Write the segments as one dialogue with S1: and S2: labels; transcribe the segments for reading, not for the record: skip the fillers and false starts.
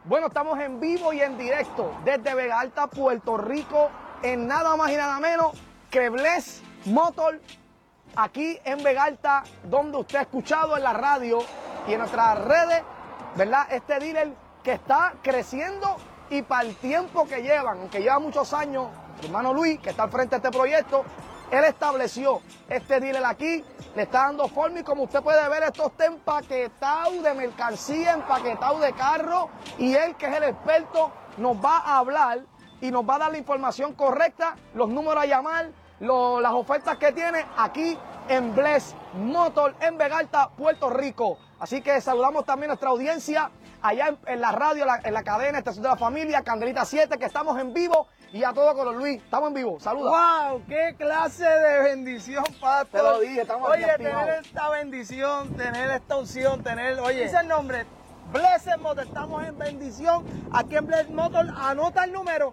S1: Bueno, estamos en vivo y en directo desde Vega Alta, Puerto Rico, en nada más y nada menos que Bless Motor, aquí en Vega Alta, donde usted ha escuchado en la radio y en nuestras redes, ¿verdad? Este dealer que está creciendo y para el tiempo que llevan, aunque lleva muchos años, su hermano Luis, que está al frente de este proyecto, él estableció este dealer aquí, le está dando forma y como usted puede ver, esto está empaquetado de mercancía, empaquetado de carro, y él, que es el experto, nos va a hablar y nos va a dar la información correcta, los números a llamar, las ofertas que tiene aquí en Bless Motor, en Vega Alta, Puerto Rico. Así que saludamos también a nuestra audiencia allá en la radio, en la cadena Estación de la Familia, Candelita 7, que estamos en vivo. Y a todo color, Luis, estamos en vivo, saluda.
S2: ¡Wow! ¡Qué clase de bendición, Pastor!
S1: Te lo dije, estamos aquí
S2: Oye,
S1: activados.
S2: tener esta bendición, tener esta unción, oye, dice el nombre, Blessed Motor, estamos en bendición, aquí en Blessed Motor, anota el número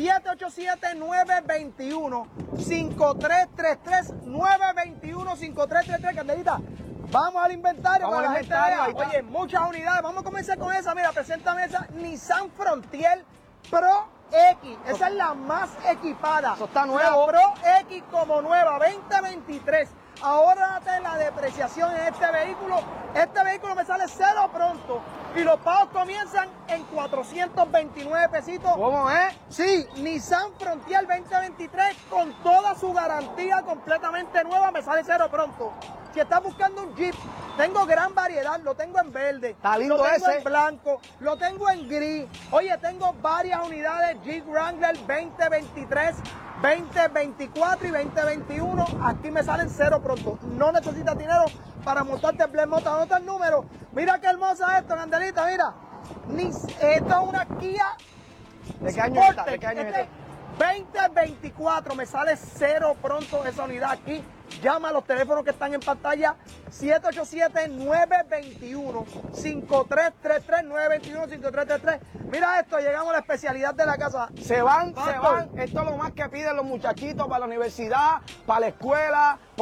S2: 787-921-5333, 921-5333, Candelita. Vamos al inventario.
S1: Vamos
S2: para
S1: al
S2: la gente
S1: inventario,
S2: vea. Oye, muchas unidades, vamos a comenzar con esa, mira, preséntame esa Nissan Frontier Pro X, esa es la más equipada.
S1: Eso está nuevo.
S2: La Pro X como nueva, 2023. Ahora la depreciación en este vehículo. Este vehículo me sale cero pronto. Y los pagos comienzan en 429 pesitos.
S1: ¿Cómo es?
S2: Sí, Nissan Frontier 2023 con toda su garantía completamente nueva, me sale cero pronto. Si estás buscando un Jeep, tengo gran variedad, lo tengo en verde,
S1: Está lindo
S2: lo tengo
S1: ese.
S2: en blanco, lo tengo en gris. Oye, tengo varias unidades Jeep Wrangler 2023, 2024 y 2021. Aquí me salen cero pronto. No necesitas dinero para montarte en Bless Motor. Anota el número. Mira qué hermosa esto, Candelita, mira. Esto es una Kia.
S1: ¿De qué año está?
S2: Sportage.
S1: ¿De qué año
S2: Este
S1: está?
S2: 2024, me sale cero pronto esa unidad aquí. Llama a los teléfonos que están en pantalla, 787-921-5333, 921-5333. Mira esto, llegamos a la especialidad de la casa.
S1: Se van.
S2: Pastor.
S1: Esto es lo más que piden los muchachitos para la universidad, para la escuela.